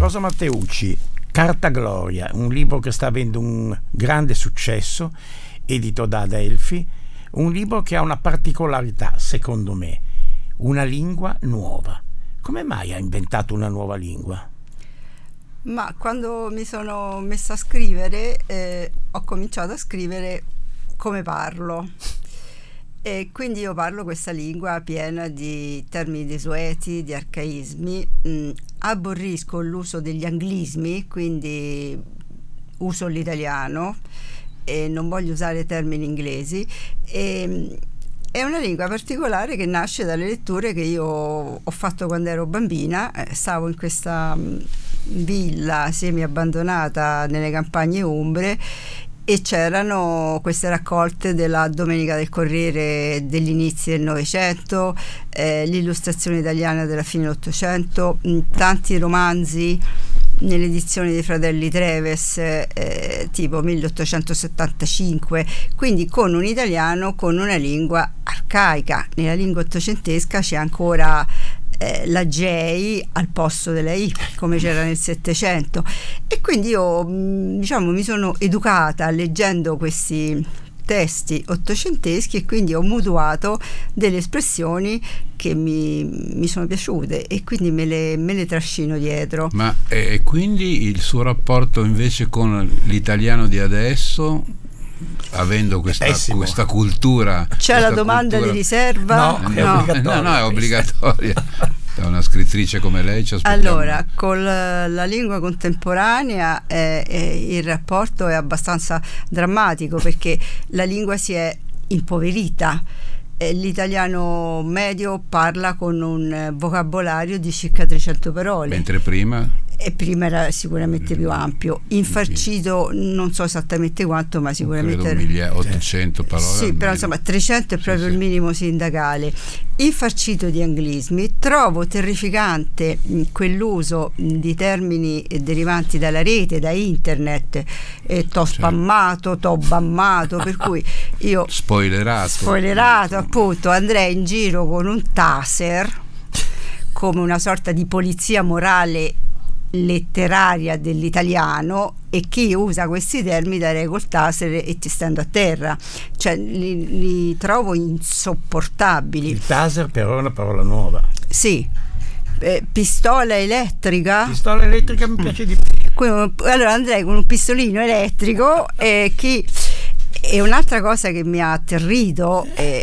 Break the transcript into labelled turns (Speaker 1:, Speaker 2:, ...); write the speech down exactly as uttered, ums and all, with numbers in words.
Speaker 1: Rosa Matteucci, Carta Gloria, un libro che sta avendo un grande successo, edito da Adelphi, un libro che ha una particolarità, secondo me, una lingua nuova. Come mai ha inventato una nuova lingua?
Speaker 2: Ma quando mi sono messa a scrivere, eh, ho cominciato a scrivere come parlo. E quindi io parlo questa lingua piena di termini desueti, di arcaismi, mh, aborrisco l'uso degli anglismi, quindi uso l'italiano e non voglio usare termini inglesi. E, è una lingua particolare che nasce dalle letture che io ho fatto quando ero bambina. Eh, stavo in questa mh, villa semi abbandonata nelle campagne umbre e c'erano queste raccolte della Domenica del Corriere degli inizi del Novecento, eh, l'illustrazione italiana della fine dell'Ottocento, mh, tanti romanzi nelle edizioni dei fratelli Treves, eh, tipo milleottocentosettantacinque, quindi con un italiano con una lingua arcaica. Nella lingua ottocentesca c'è ancora eh, la J al posto della I, come c'era nel Settecento, e quindi io diciamo mi sono educata leggendo questi testi ottocenteschi e quindi ho mutuato delle espressioni che mi, mi sono piaciute e quindi me le, me le trascino dietro.
Speaker 3: Ma e eh, quindi il suo rapporto invece con l'italiano di adesso, avendo questa, questa cultura,
Speaker 2: c'è
Speaker 3: questa
Speaker 2: la domanda
Speaker 3: cultura...
Speaker 2: di riserva?
Speaker 1: No, è
Speaker 2: no.
Speaker 1: obbligatoria.
Speaker 3: No, no, è obbligatoria. Da una scrittrice come lei ci aspettiamo.
Speaker 2: Allora, con la, la lingua contemporanea eh, eh, il rapporto è abbastanza drammatico, perché la lingua si è impoverita. Eh, l'italiano medio parla con un vocabolario di circa trecento parole.
Speaker 3: Mentre prima?
Speaker 2: E prima era sicuramente più ampio, infarcito non so esattamente quanto, ma sicuramente
Speaker 3: credo ottocento parole.
Speaker 2: Sì, però insomma trecento è proprio sì, il sì. minimo sindacale. Infarcito di anglismi. Trovo terrificante quell'uso di termini derivanti dalla rete, da internet, eh, t'ho certo. spammato, t'ho bammato, per cui io
Speaker 3: spoilerato
Speaker 2: spoilerato appunto, andrei in giro con un taser come una sorta di polizia morale letteraria dell'italiano, e chi usa questi termini darei col taser e ti stendo a terra, cioè li, li trovo insopportabili.
Speaker 1: Il taser però è una parola nuova.
Speaker 2: Sì. Eh, pistola elettrica
Speaker 1: pistola elettrica mi piace di più.
Speaker 2: Allora andrei con un pistolino elettrico e chi. E un'altra cosa che mi ha atterrito è,